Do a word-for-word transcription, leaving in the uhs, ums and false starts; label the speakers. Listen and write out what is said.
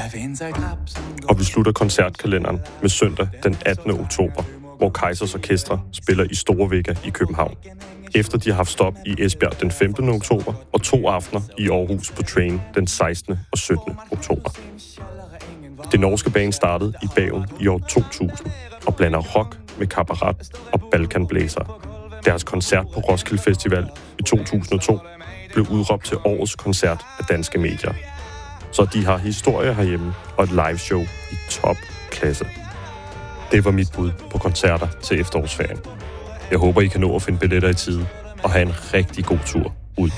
Speaker 1: Og vi slutter koncertkalenderen med søndag den attende oktober, hvor Kaizers Orkestre spiller i Store Vega i København. Efter de har haft stop i Esbjerg den femtende oktober og to aftener i Aarhus på Train den sekstende og syttende oktober. Det norske band startede i Bergen i år to tusind og blander rock med kabaret og balkanblæsere. Deres koncert på Roskilde Festival i to tusind og to blev udråbt til årets koncert af danske medier. Så de har historie herhjemme og et liveshow i topklasse. Det var mit bud på koncerter til efterårsferien. Jeg håber, I kan nå at finde billetter i tide og have en rigtig god tur